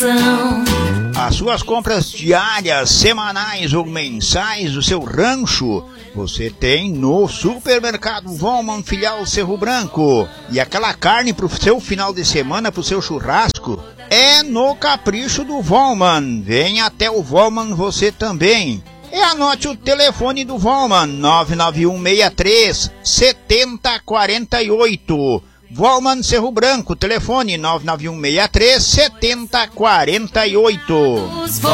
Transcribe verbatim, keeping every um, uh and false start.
As suas compras diárias, semanais ou mensais do seu rancho, você tem no Supermercado Volman, filial Cerro Branco. E aquela carne pro seu final de semana, pro seu churrasco, é no Capricho do Volman. Venha até o Volman você também. E anote o telefone do Volman, nove nove um seis três sete zero quatro oito. Volman Cerro Branco, telefone nove nove um seis três sete zero quatro oito.